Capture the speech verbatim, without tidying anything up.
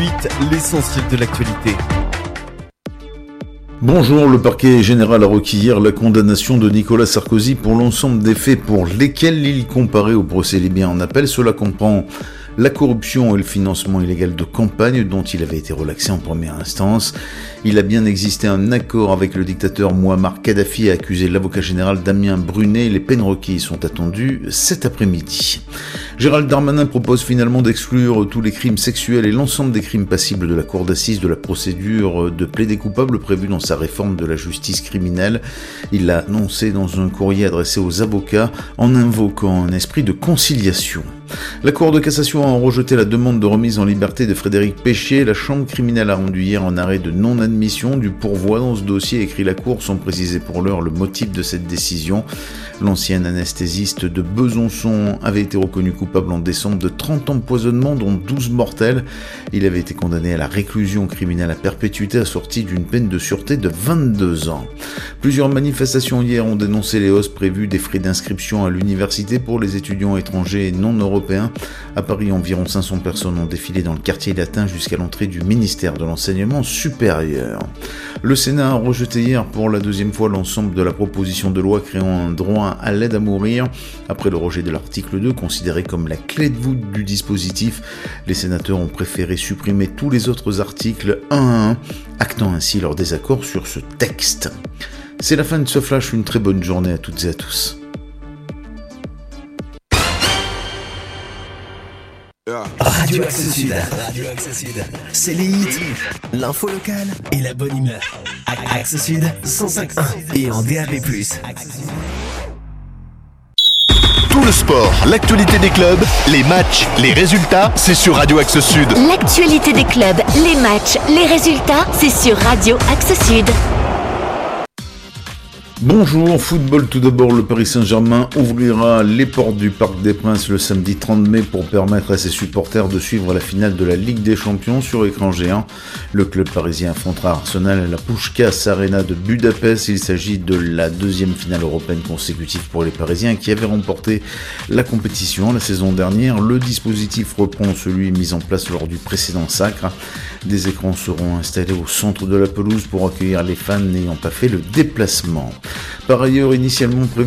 L'essentiel de l'actualité. Bonjour, le parquet général a requis hier la condamnation de Nicolas Sarkozy pour l'ensemble des faits pour lesquels il comparait au procès libyen en appel. Cela comprend la corruption et le financement illégal de campagne dont il avait été relaxé en première instance. Il a bien existé un accord avec le dictateur Mouammar Kadhafi et accusé l'avocat général Damien Brunet. Les peines requises sont attendues cet après-midi. Gérald Darmanin propose finalement d'exclure tous les crimes sexuels et l'ensemble des crimes passibles de la cour d'assises de la procédure de plaidé coupable prévue dans sa réforme de la justice criminelle. Il l'a annoncé dans un courrier adressé aux avocats en invoquant un esprit de conciliation. La Cour de cassation a rejeté la demande de remise en liberté de Frédéric Péché. La chambre criminelle a rendu hier un arrêt de non-admission du pourvoi dans ce dossier, écrit la Cour, sans préciser pour l'heure le motif de cette décision. L'ancien anesthésiste de Besançon avait été reconnu coupable en décembre de trente empoisonnements, dont douze mortels. Il avait été condamné à la réclusion criminelle à perpétuité assortie d'une peine de sûreté de vingt-deux ans. Plusieurs manifestations hier ont dénoncé les hausses prévues des frais d'inscription à l'université pour les étudiants étrangers et non européens. À Paris, environ cinq cents personnes ont défilé dans le quartier latin jusqu'à l'entrée du ministère de l'Enseignement supérieur. Le Sénat a rejeté hier pour la deuxième fois l'ensemble de la proposition de loi créant un droit à l'aide à mourir. Après le rejet de l'article deux, considéré comme la clé de voûte du dispositif, les sénateurs ont préféré supprimer tous les autres articles un à un, actant ainsi leur désaccord sur ce texte. C'est la fin de ce flash, une très bonne journée à toutes et à tous. Radio Axe Sud, Radio Axe Sud, c'est les hits, l'info locale et la bonne humeur. Axe Sud, cent cinq point un et en D A B plus. Tout le sport, l'actualité des clubs, les matchs, les résultats, c'est sur Radio Axe Sud. L'actualité des clubs, les matchs, les résultats, c'est sur Radio Axe Sud. Bonjour, football tout d'abord, le Paris Saint-Germain ouvrira les portes du Parc des Princes le samedi trente mai pour permettre à ses supporters de suivre la finale de la Ligue des Champions sur écran géant. Le club parisien affrontera Arsenal à la Puskás Arena de Budapest. Il s'agit de la deuxième finale européenne consécutive pour les Parisiens qui avaient remporté la compétition la saison dernière. Le dispositif reprend celui mis en place lors du précédent sacre. Des écrans seront installés au centre de la pelouse pour accueillir les fans n'ayant pas fait le déplacement. Par ailleurs, initialement prévu